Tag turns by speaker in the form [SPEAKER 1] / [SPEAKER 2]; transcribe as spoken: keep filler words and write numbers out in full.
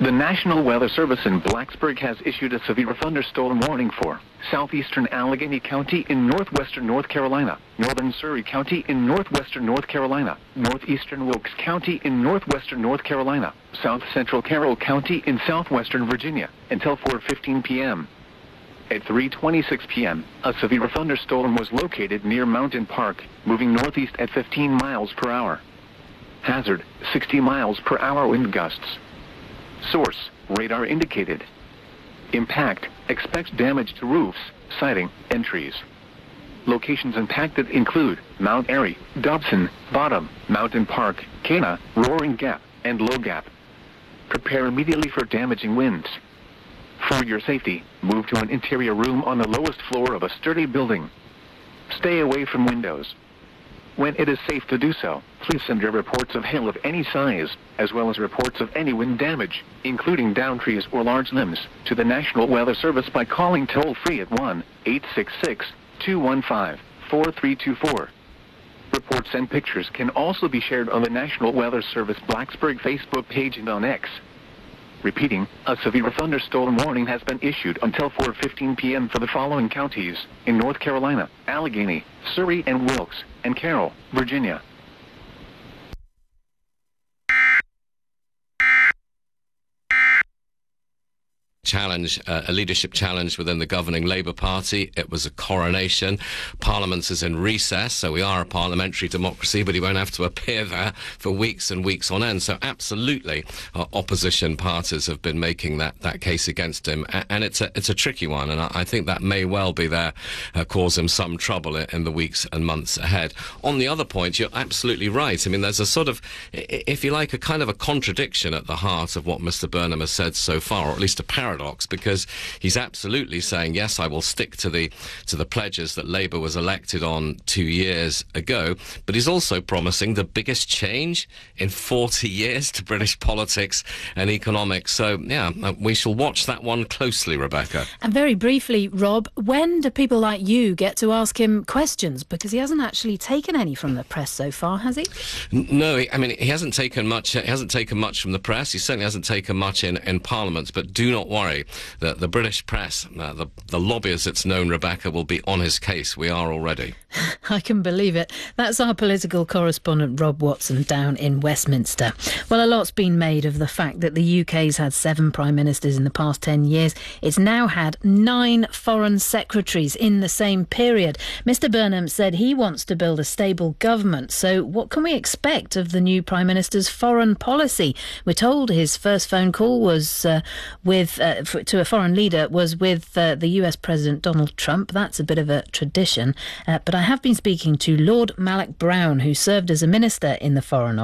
[SPEAKER 1] The National Weather Service in Blacksburg has issued a severe thunderstorm warning for southeastern Allegheny County in northwestern North Carolina, northern Surrey County in northwestern North Carolina, northeastern Wilkes County in northwestern North Carolina, south central Carroll County in southwestern Virginia until four fifteen p.m. At three twenty-six p.m., a severe thunderstorm was located near Mountain Park, moving northeast at fifteen miles per hour. Hazard, sixty miles per hour wind gusts. Source, radar indicated. Impact, expect damage to roofs, siding, and trees. Locations impacted include Mount Airy, Dobson, Bottom, Mountain Park, Cana, Roaring Gap, and Low Gap. Prepare immediately for damaging winds. For your safety, move to an interior room on the lowest floor of a sturdy building. Stay away from windows. When it is safe to do so, please send your reports of hail of any size, as well as reports of any wind damage, including downed trees or large limbs, to the National Weather Service by calling toll-free at one eight six six, two one five, four three two four. Reports and pictures can also be shared on the National Weather Service Blacksburg Facebook page and on X. Repeating, a severe thunderstorm warning has been issued until four fifteen p.m. for the following counties in North Carolina, Allegheny, Surrey and Wilkes, and Carroll, Virginia.
[SPEAKER 2] Challenge, uh, a leadership challenge within the governing Labour Party. It was a coronation. Parliament is in recess, so we are a parliamentary democracy, but he won't have to appear there for weeks and weeks on end. So absolutely, uh, opposition parties have been making that, that case against him, a- and it's a it's a tricky one, and I, I think that may well be there, uh, cause him some trouble in, in the weeks and months ahead. On the other point, you're absolutely right. I mean, there's a sort of, if you like, a kind of a contradiction at the heart of what Mister Burnham has said so far, or at least a paradox. Because he's absolutely saying, yes, I will stick to the to the pledges that Labour was elected on two years ago, but he's also promising the biggest change in forty years to British politics and economics. So, yeah, we shall watch that one closely, Rebecca.
[SPEAKER 3] And very briefly, Rob, when do people like you get to ask him questions? Because he hasn't actually taken any from the press so far, has he?
[SPEAKER 2] No, I mean, he hasn't taken much. He hasn't taken much from the press. He certainly hasn't taken much in, in Parliament, but do not worry. The, the British press, uh, the, the lobby as it's known, Rebecca, will be on his case. We are already.
[SPEAKER 3] I can believe it. That's our political correspondent Rob Watson down in Westminster. Well, a lot's been made of the fact that the U K's had seven prime ministers in the past ten years. It's now had nine foreign secretaries in the same period. Mister Burnham said he wants to build a stable government. So what can we expect of the new prime minister's foreign policy? We're told his first phone call was uh, with uh, for, to a foreign leader was with uh, the U S President Donald Trump. That's a bit of a tradition. Uh, but I have been speaking to Lord Malloch Brown, who served as a minister in the Foreign